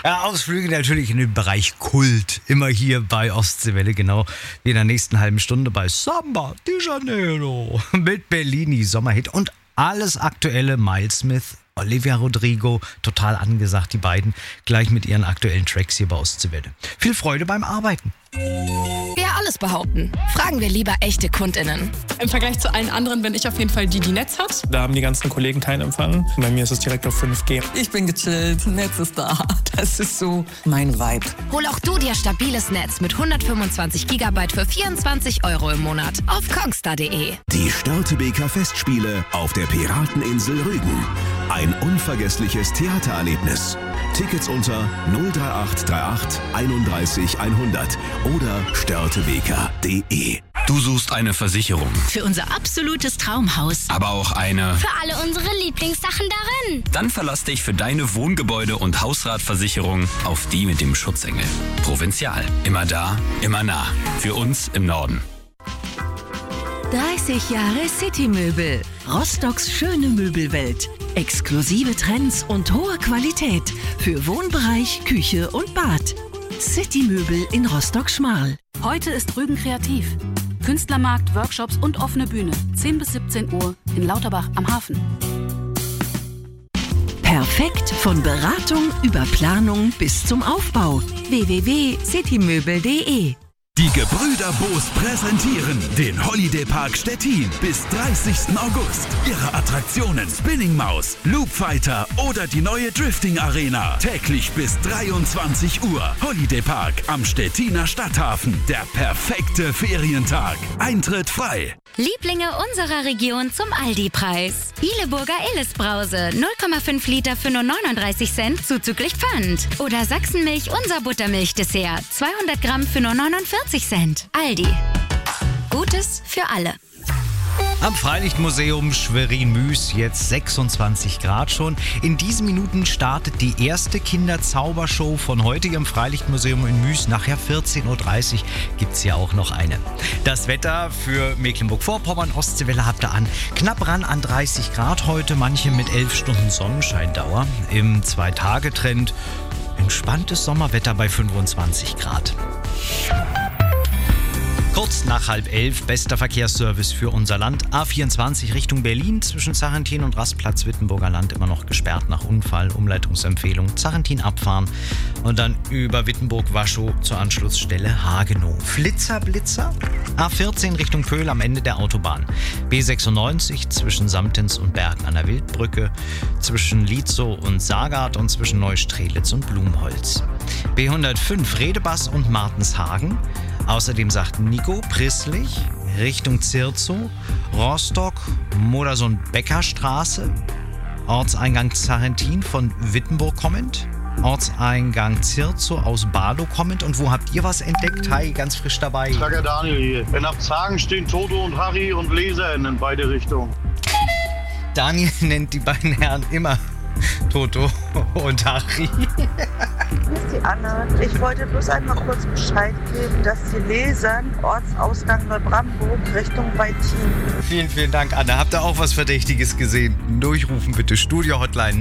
Ausflüge natürlich in den Bereich Kult. Immer hier bei Ostseewelle, genau wie in der nächsten halben Stunde bei Samba de Janeiro mit Bellini, Sommerhit und alles aktuelle Miles Smith, Olivia Rodrigo, total angesagt, die beiden, gleich mit ihren aktuellen Tracks hier bei Ostseewelle. Viel Freude beim Arbeiten. Wer alles behaupten? Fragen wir lieber echte KundInnen. Im Vergleich zu allen anderen bin ich auf jeden Fall die Netz hat. Da haben die ganzen Kollegen keinen Empfang. Bei mir ist es direkt auf 5G. Ich bin gechillt, Netz ist da. Das ist so mein Vibe. Hol auch du dir stabiles Netz mit 125 GB für 24 € im Monat auf kongstar.de. Die Störtebeker Festspiele auf der Pirateninsel Rügen. Ein unvergessliches Theatererlebnis. Tickets unter 03838 31 100 oder störtebeker.de. Du suchst eine Versicherung, Für unser absolutes Traumhaus. aber auch eine. Für alle unsere Lieblingssachen darin. Dann verlass dich für deine Wohngebäude- und Hausratversicherung auf die mit dem Schutzengel. Provinzial. Immer da, immer nah. Für uns im Norden. 30 Jahre Citymöbel. Rostocks schöne Möbelwelt. Exklusive Trends und hohe Qualität für Wohnbereich, Küche und Bad. Citymöbel in Rostock-Schmarl. Heute ist Rügen kreativ. Künstlermarkt, Workshops und offene Bühne. 10 bis 17 Uhr in Lauterbach am Hafen. Perfekt von Beratung über Planung bis zum Aufbau. www.citymöbel.de. Die Gebrüder Boos präsentieren den Holiday Park Stettin bis 30. August. Ihre Attraktionen Spinning Maus, Loop Fighter oder die neue Drifting Arena. Täglich bis 23 Uhr. Holiday Park am Stettiner Stadthafen. Der perfekte Ferientag. Eintritt frei. Lieblinge unserer Region zum Aldi-Preis. Ileburger Illes-Brause, 0,5 Liter für nur 39 Cent zuzüglich Pfand. Oder Sachsenmilch unser Buttermilch-Dessert, 200 Gramm für nur 49 Cent. Aldi. Gutes für alle. Am Freilichtmuseum Schwerin-Müs jetzt 26 Grad schon. In diesen Minuten startet die erste Kinderzaubershow von heute im Freilichtmuseum in Müs. Nachher 14.30 Uhr gibt es ja auch noch eine. Das Wetter für Mecklenburg-Vorpommern, Ostseewelle habt ihr an. Knapp ran an 30 Grad heute, manche mit 11 Stunden Sonnenscheindauer. Im 2-Tage-Trend entspanntes Sommerwetter bei 25 Grad. Kurz nach 10:30, bester Verkehrsservice für unser Land. A24 Richtung Berlin zwischen Zarentin und Rastplatz Wittenburger Land immer noch gesperrt nach Unfall. Umleitungsempfehlung Zarentin abfahren und dann über Wittenburg-Waschow zur Anschlussstelle Hagenow. Blitzer. A14 Richtung Pöhl am Ende der Autobahn. B96 zwischen Samtens und Bergen an der Wildbrücke, zwischen Lietzow und Sagard und zwischen Neustrelitz und Blumholz. B105 Redebass und Martenshagen. Außerdem sagt Nico Prisslich Richtung Zirzow, Rostock, Modersohn-Becker-Straße, Ortseingang Zarentin von Wittenburg kommend, Ortseingang Zirzow aus Barlow kommend. Und wo habt ihr was entdeckt? Hi, ganz frisch dabei. Trager Daniel hier. Wenn ab Zagen stehen Toto und Harry und Leser in beide Richtungen. Daniel nennt die beiden Herren immer Toto und Harry. Hier ist die Anna. Ich wollte bloß einmal kurz Bescheid geben, dass die Lesern Ortsausgang Neubrandenburg Richtung Weitin. Vielen, vielen Dank, Anna. Habt ihr auch was Verdächtiges gesehen? Durchrufen bitte. Studio-Hotline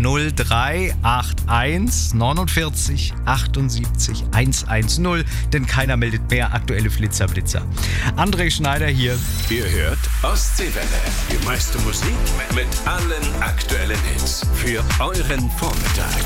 0381 49 78 110. Denn keiner meldet mehr aktuelle Blitzer. André Schneider hier. Ihr hört Ostseewelle. Die meiste Musik mit allen aktuellen Hits. Für euren Vormittag.